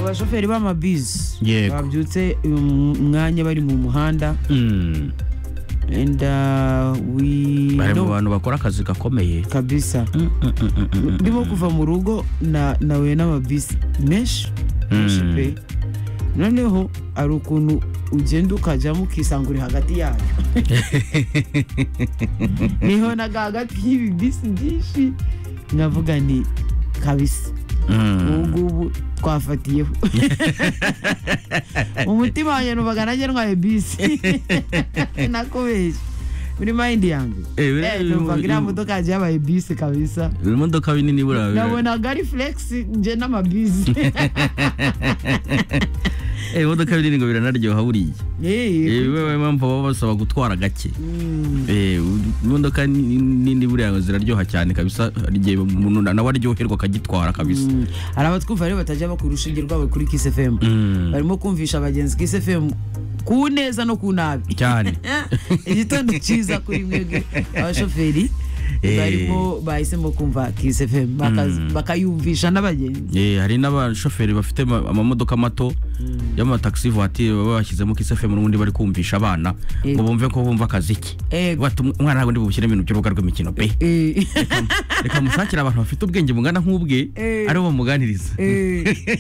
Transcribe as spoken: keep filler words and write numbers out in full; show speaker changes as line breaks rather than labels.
abashoferi b'amabisi
Yego.
babyutse umwanya bari mu muhanda
Mm.
and uh, we
bari mu
know
bantu bakora akazi gakomeye.
kabisa
Mm, mm, mm, mm, mm,
ndimo
mm.
kuva mu rugo na nawe n'amabisi menshi menshi
Mm.
pe noneho ari ukuntu ugenda ukajyamo ukisangura hagati yayo niho naga hagati y'ibi bisi byinshi nkavuga ni kabisa
Mm.
ubu ngubu twafatiyeho umutima wanjye numvaga nanjye ntwaye bisi nakubeshya muri mind yanjye
Eh, biriya
eh numvaga iriya
biri-
modoka yagiye yabaye bisi kabisa
Ibimodoka binini buriya.
nabonaga ari flex nje n'amabisi
Eh, imodoka binini ngo biranaryoha buriya.
Eh,
Eh, wewe mpamvu baba basaba gutwara gake.
mm,
Eh, imodoka nini buriya ngo ziraryoha cyane kabisa. Hari igihe umuntu nawe aryoherwa akagitwara kabisa.
mm. hari abatwumva rero batajya bakura urushinge rwabo kuri Kiss F M
Mm.
barimo kumvisha abagenzi Kiss F M ku neza no ku nabi
Cyane.
igitondo cyiza kuri mwebwe abashoferi
Eh.
barimo bahisemo kumva Kiss F M bakazi-
Mm.
bakayumvisha n'abagenzi
Eh, hari n'abashoferi bafite ama- amamodoka mato y'amataxi voiture baba bashyizemo Kiss F M n'ubundi bari kumvisha abana
Eh.
ngo bumve ko bumva akaziki.
Ego.
Bati umwana ntabwo ndi bubushyire ibintu by'urubuga rw'imikino pe.
Eh,
Reka musakire abantu bafite ubwenge bungana nk'ubwe
Eh.
aribo bamuganiriza.
eh.